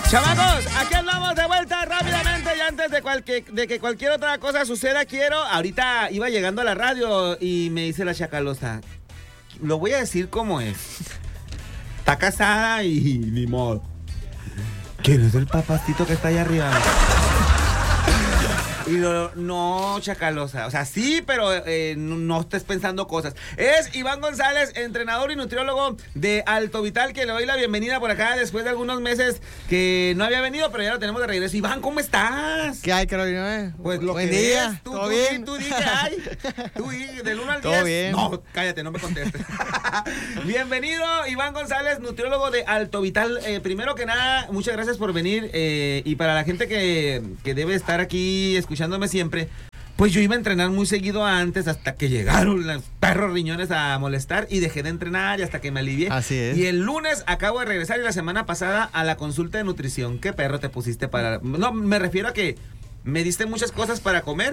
Chamacos, aquí andamos de vuelta rápidamente y antes de que cualquier otra cosa suceda, ahorita iba llegando a la radio y me dice la chacalosa, lo voy a decir como es, está casada y ni modo. ¿Quién es el papacito que está allá arriba? Y no, chacalosa. O sea, sí, pero no estés pensando cosas. Es Iván González, entrenador y nutriólogo de Alto Vital, que le doy la bienvenida por acá después de algunos meses que no había venido, pero ya lo tenemos de regreso. Iván, ¿cómo estás? ¿Qué hay, Carolina? Pues lo buen que día. es. ¿Todo bien? Tú di que hay. Tú di, del 1 al 10. ¿Todo bien? No, cállate, no me contestes. Bienvenido, Iván González, nutriólogo de Alto Vital. Primero que nada, muchas gracias por venir. Y para la gente que debe estar aquí escuchándome siempre, pues yo iba a entrenar muy seguido antes hasta que llegaron los perros riñones a molestar y dejé de entrenar y hasta que me alivié. Así es. Y el lunes acabo de regresar y la semana pasada a la consulta de nutrición. ¿Qué perro te pusiste para...? No, me refiero a que me diste muchas cosas para comer.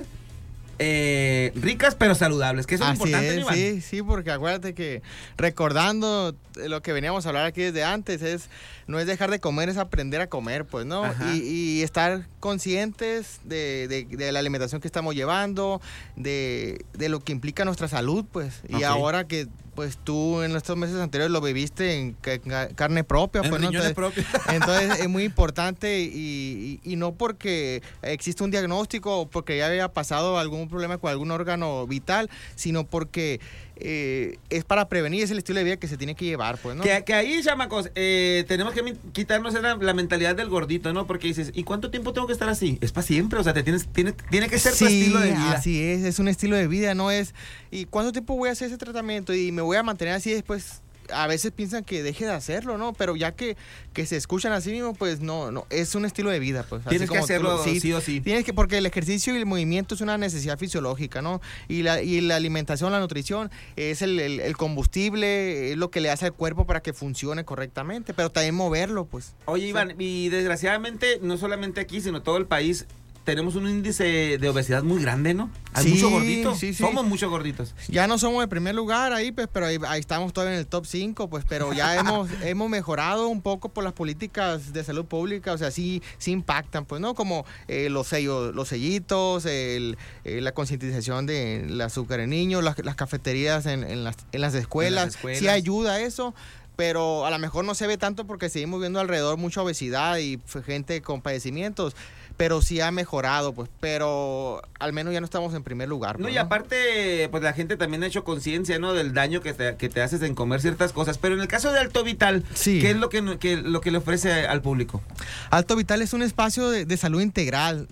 Ricas pero saludables, que eso es importante, es, Iván. sí, porque acuérdate que recordando lo que veníamos a hablar aquí desde antes, no es dejar de comer, es aprender a comer, pues, ¿no? Y estar conscientes de la alimentación que estamos llevando, de lo que implica nuestra salud, pues. Okay. Y ahora que pues tú en estos meses anteriores lo viviste en carne propia, en pues, ¿no? Entonces es muy importante y no porque existe un diagnóstico o porque ya había pasado algún problema con algún órgano vital, sino porque es para prevenir, es el estilo de vida que se tiene que llevar, pues, ¿no? Que ahí, chamacos, tenemos que quitarnos la mentalidad del gordito, ¿no? Porque dices, ¿y cuánto tiempo tengo que estar así? Es para siempre, o sea, tiene que ser tu estilo de vida. Así es un estilo de vida, no es, ¿y cuánto tiempo voy a hacer ese tratamiento? Y me voy a mantener así después. A veces piensan que deje de hacerlo, ¿no? Pero ya que se escuchan así mismo, pues no, es un estilo de vida, pues. Tienes que hacerlo sí o sí. Tienes que, porque el ejercicio y el movimiento es una necesidad fisiológica, ¿no? Y la alimentación, la nutrición es el combustible, es lo que le hace al cuerpo para que funcione correctamente, pero también moverlo, pues. Oye, Iván, y desgraciadamente, no solamente aquí, sino todo el país, tenemos un índice de obesidad muy grande, ¿no? Hay muchos gorditos. Sí. Somos muchos gorditos. Ya no somos el primer lugar ahí, pues, pero ahí estamos todavía en el top 5, pues, pero ya hemos mejorado un poco por las políticas de salud pública, o sea, sí impactan, pues, ¿no? Como los sellitos, la concientización del azúcar en niños, las cafeterías en las escuelas. Sí ayuda a eso. Pero a lo mejor no se ve tanto porque seguimos viendo alrededor mucha obesidad y gente con padecimientos. Pero sí ha mejorado, pues, pero al menos ya no estamos en primer lugar. No, y aparte, pues la gente también ha hecho conciencia, ¿no? Del daño que te haces en comer ciertas cosas. Pero en el caso de Alto Vital, sí. ¿Qué es lo que le ofrece al público? Alto Vital es un espacio de salud integral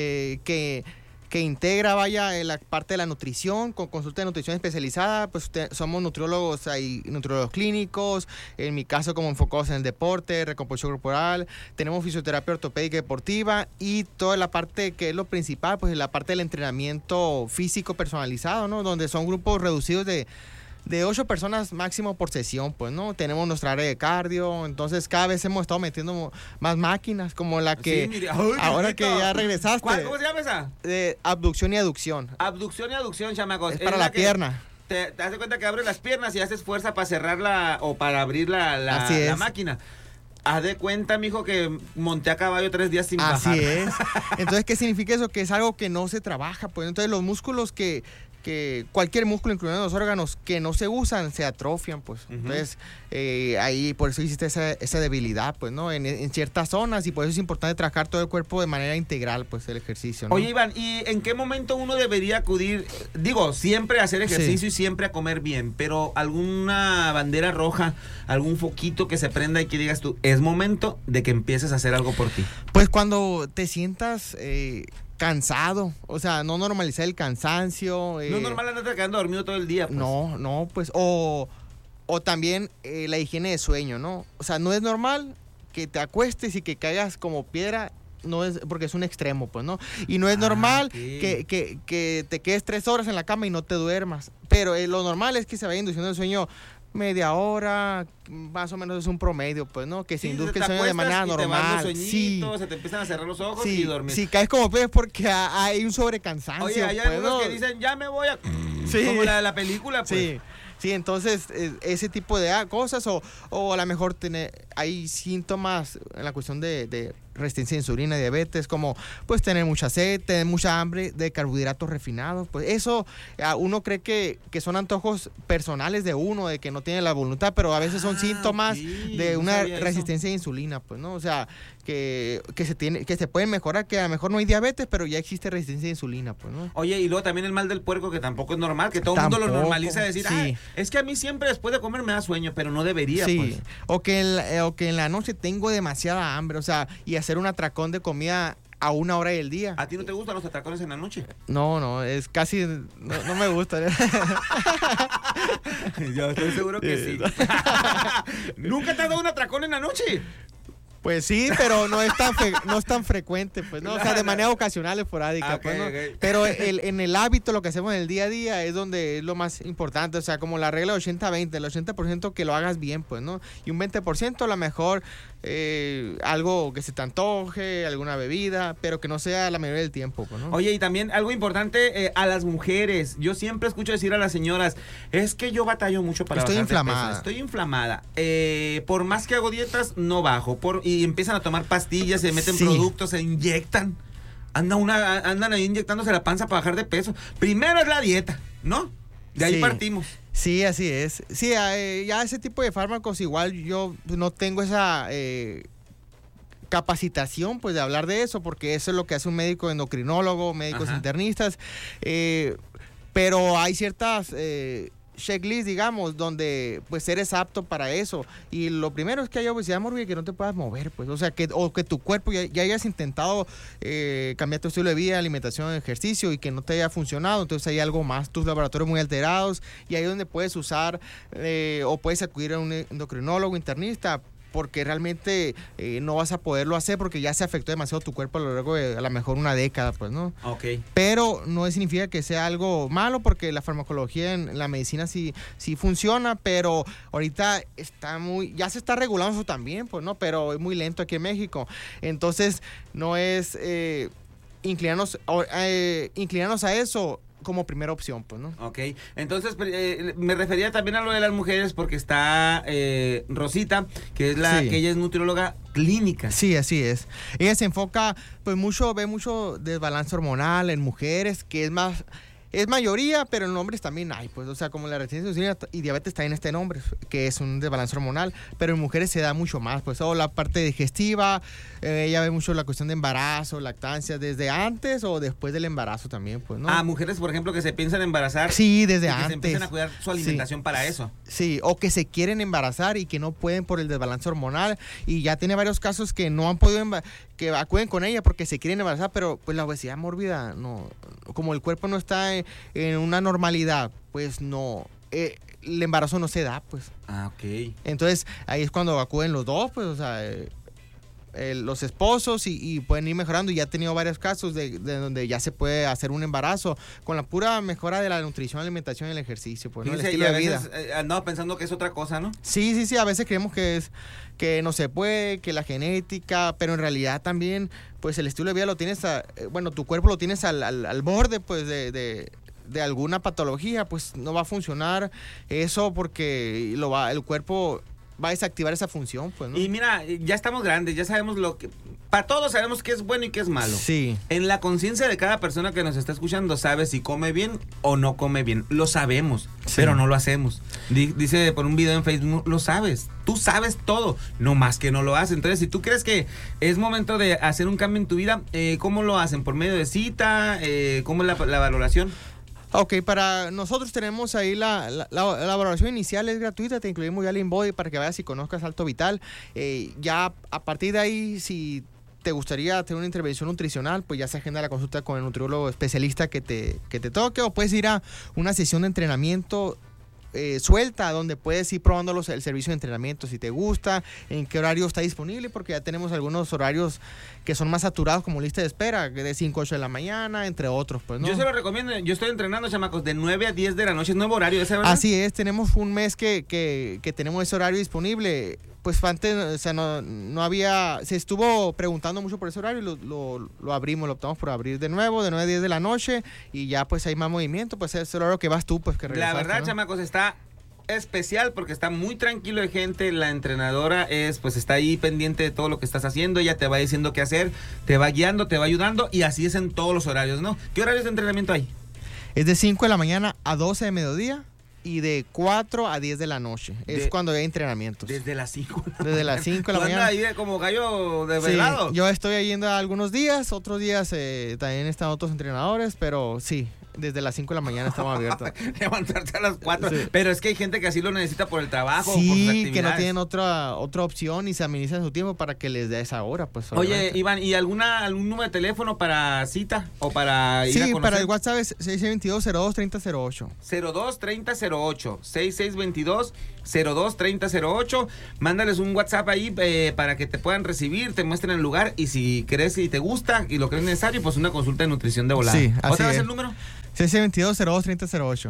que integra, la parte de la nutrición, con consulta de nutrición especializada, pues somos nutriólogos, hay nutriólogos clínicos, en mi caso como enfocados en el deporte, recomposición corporal, tenemos fisioterapia ortopédica y deportiva y toda la parte que es lo principal, pues la parte del entrenamiento físico personalizado, ¿no? Donde son grupos reducidos de 8 personas máximo por sesión, pues, ¿no? Tenemos nuestra área de cardio, entonces cada vez hemos estado metiendo más máquinas, como la que, ahora que ya regresaste. ¿Cómo se llama esa? Abducción y aducción. Abducción y aducción, chamacos. Es para la pierna. Te das cuenta que abres las piernas y haces fuerza para cerrarla o para abrir la máquina. Haz de cuenta, mijo, que monté a caballo 3 días sin bajar. Así es. Entonces, ¿qué significa eso? Que es algo que no se trabaja, pues. Entonces, los músculos que cualquier músculo, incluyendo los órganos que no se usan, se atrofian, pues. Uh-huh. Entonces, ahí por eso existe esa debilidad, pues, ¿no? En ciertas zonas, y por eso es importante trabajar todo el cuerpo de manera integral, pues, el ejercicio, ¿no? Oye, Iván, ¿y en qué momento uno debería acudir? Digo, siempre a hacer ejercicio y siempre a comer bien, pero alguna bandera roja, algún foquito que se prenda y que digas tú, es momento de que empieces a hacer algo por ti. Pues cuando te sientas cansado, o sea, no normalizar el cansancio. No es normal andarte quedando dormido todo el día, pues. No, pues, o también la higiene de sueño, ¿no? O sea, no es normal que te acuestes y que caigas como piedra, no es, porque es un extremo, pues, ¿no? Y no es normal que te quedes 3 horas en la cama y no te duermas, pero lo normal es que se vaya induciendo el sueño media hora, más o menos es un promedio, pues, ¿no? Que se induzca el sueño de manera normal. Se te empiezan a cerrar los ojos y dormir. Sí, caes como pez porque hay un sobrecansancio. Oye, hay algunos que dicen, ya me voy a... Sí. Como la película, pues. Sí, entonces ese tipo de cosas o a lo mejor hay síntomas en la cuestión de resistencia a insulina, diabetes, como pues tener mucha sed, tener mucha hambre de carbohidratos refinados. Pues eso uno cree que son antojos personales de uno, de que no tiene la voluntad, pero a veces son síntomas de una resistencia a insulina, pues, ¿no? O sea, que se pueden mejorar, que a lo mejor no hay diabetes, pero ya existe resistencia a insulina, pues, ¿no? Oye, y luego también el mal del puerco, que tampoco es normal, que todo el mundo lo normaliza, decir, sí, es que a mí siempre después de comer me da sueño, pero no debería, sí, pues. O que en la noche tengo demasiada hambre, o sea, y hacer un atracón de comida a una hora del día. ¿A ti no te gustan los atracones en la noche? No, es casi, no me gusta. Yo estoy seguro que sí. ¿Nunca te has dado un atracón en la noche? Pues sí, pero no es tan frecuente, pues, ¿no? O sea, de manera ocasional, esporádica, pues, ¿no? Okay. Pero en el hábito, lo que hacemos en el día a día es donde es lo más importante, o sea, como la regla de 80-20, el 80% que lo hagas bien, pues, ¿no? Y un 20% a lo mejor algo que se te antoje, alguna bebida, pero que no sea la mayoría del tiempo, pues, ¿no? Oye, y también algo importante a las mujeres. Yo siempre escucho decir a las señoras, es que yo batallo mucho para bajar de peso. Estoy inflamada. Por más que hago dietas, no bajo. Y empiezan a tomar pastillas, se meten productos, se inyectan. Andan ahí inyectándose la panza para bajar de peso. Primero es la dieta, ¿no? De ahí partimos. Sí, así es. Sí, ya ese tipo de fármacos igual yo no tengo esa capacitación pues de hablar de eso, porque eso es lo que hace un médico endocrinólogo, médicos internistas, pero hay ciertas checklist, digamos, donde pues eres apto para eso. Y lo primero es que haya obesidad mórbida, que no te puedas mover, pues, o sea, que tu cuerpo ya hayas intentado cambiar tu estilo de vida, alimentación, ejercicio, y que no te haya funcionado. Entonces hay algo más, tus laboratorios muy alterados, y ahí es donde puedes usar o puedes acudir a un endocrinólogo, internista, porque realmente no vas a poderlo hacer porque ya se afectó demasiado tu cuerpo a lo largo de a lo mejor una década, pues, ¿no? Ok. Pero no significa que sea algo malo, porque la farmacología en la medicina sí funciona, pero ahorita ya se está regulando eso también, pues, ¿no? Pero es muy lento aquí en México. Entonces, no es inclinarnos a eso como primera opción, pues, ¿no? Ok, entonces me refería también a lo de las mujeres, porque está Rosita, que es que ella es nutrióloga clínica. Sí, así es. Ella se enfoca, pues, ve mucho desbalance hormonal en mujeres, que es mayoría, pero en hombres también hay, pues, o sea, como la resistencia a insulina y diabetes también está en hombres, que es un desbalance hormonal, pero en mujeres se da mucho más, pues, o la parte digestiva, ella ve mucho la cuestión de embarazo, lactancia, desde antes o después del embarazo también, pues, ¿no? Mujeres, por ejemplo, que se piensan embarazar. Sí, desde antes. Que se empiezan a cuidar su alimentación para eso. Sí, o que se quieren embarazar y que no pueden por el desbalance hormonal, y ya tiene varios casos que no han podido que acuden con ella porque se quieren embarazar, pero pues la obesidad mórbida, no, como el cuerpo no está en una normalidad, pues no, el embarazo no se da, pues. Ok. Entonces ahí es cuando acuden los dos, pues, o sea, los esposos, y pueden ir mejorando. Y ya he tenido varios casos de donde ya se puede hacer un embarazo con la pura mejora de la nutrición, alimentación y el ejercicio, pues, ¿no? El estilo de vida. Andaba pensando que es otra cosa, ¿no? Sí, a veces creemos que no se puede, que la genética, pero en realidad también, pues, el estilo de vida lo tienes, tu cuerpo lo tienes al borde, pues, de alguna patología, pues no va a funcionar eso, porque el cuerpo va a desactivar esa función, pues, ¿no? Y mira, ya estamos grandes, ya sabemos para todos sabemos qué es bueno y qué es malo. Sí. En la conciencia de cada persona que nos está escuchando, sabe si come bien o no come bien. Lo sabemos, pero no lo hacemos. Dice por un video en Facebook, lo sabes. Tú sabes todo, no más que no lo haces. Entonces, si tú crees que es momento de hacer un cambio en tu vida, ¿cómo lo hacen? ¿Por medio de cita? ¿Cómo es la valoración? Ok, para nosotros tenemos ahí la valoración inicial, es gratuita, te incluimos ya el InBody para que vayas y conozcas Alto Vital. Ya a partir de ahí, si te gustaría tener una intervención nutricional, pues ya se agenda la consulta con el nutriólogo especialista que te toque, o puedes ir a una sesión de entrenamiento suelta, donde puedes ir probando el servicio de entrenamiento, si te gusta, en qué horario está disponible, porque ya tenemos algunos horarios que son más saturados, como lista de espera, de 5 a 8 de la mañana, entre otros, pues, ¿no? Yo se lo recomiendo, yo estoy entrenando, chamacos, de 9 a 10 de la noche, es nuevo horario ese, ¿verdad? Así es, tenemos un mes que tenemos ese horario disponible. Pues antes, o sea, no había, se estuvo preguntando mucho por ese horario, y lo abrimos, lo optamos por abrir de nuevo, de 9 a 10 de la noche, y ya pues hay más movimiento, pues es el horario que vas tú, pues, que regresaste, la verdad, ¿no? Chamacos, está especial porque está muy tranquilo de gente. La entrenadora pues está ahí pendiente de todo lo que estás haciendo. Ella te va diciendo qué hacer, te va guiando, te va ayudando y así es en todos los horarios, ¿no? ¿Qué horarios de entrenamiento hay? Es de 5 de la mañana a 12 de mediodía y de 4 a 10 de la noche. Es cuando hay entrenamientos. Desde las 5 Desde las 5 de la mañana. ahí como gallo de velado? Sí, yo estoy yendo algunos días, otros días también están otros entrenadores, pero sí, desde las 5 de la mañana estamos abiertos. Levantarse a las 4. Sí. Pero es que hay gente que así lo necesita por el trabajo. Sí, por sus actividades. que no tienen otra opción y se administran su tiempo para que les dé esa hora. Pues, Oye, obviamente. Iván, ¿y algún número de teléfono para cita o para ir a conocer? Sí, para el WhatsApp es 6622-023008. 023008, 6622-023008. Mándales un WhatsApp ahí para que te puedan recibir, te muestren el lugar y si crees y te gusta y lo crees necesario, pues una consulta de nutrición de volada. Sí, así ¿Otra vez es. el número? 6622-023008.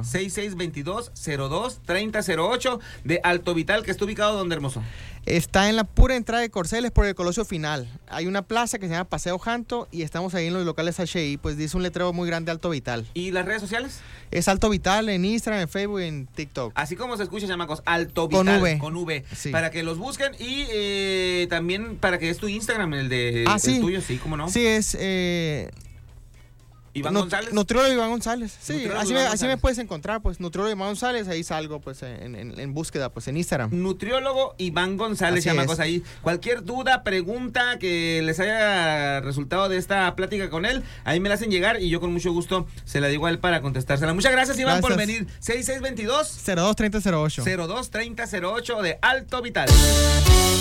6622-023008 de Alto Vital, que está ubicado donde, hermoso. Está en la pura entrada de Corceles por el Colosio Final. Hay una plaza que se llama Paseo Janto y estamos ahí en los locales HI, pues dice un letrero muy grande Alto Vital. ¿Y las redes sociales? Es Alto Vital en Instagram, en Facebook y en TikTok. Así como se escucha, chamacos, Alto Vital. Con V. Sí. Sí. Para que los busquen y también para que es tu Instagram, el de sí. el tuyo, sí, ¿cómo no? Sí, es Iván González. Nutriólogo Iván González. Sí, Nutriólogo así, Iván así González. me puedes encontrar, pues Nutriólogo Iván González, ahí salgo pues en búsqueda, pues en Instagram. Nutriólogo Iván González, Así chamacos, es. ahí. Cualquier duda, pregunta que les haya resultado de esta plática con él, ahí me la hacen llegar y yo con mucho gusto se la digo a él para contestársela. Muchas gracias, Iván, por Gracias. venir. 6622 023008. 023008 de Alto Vital.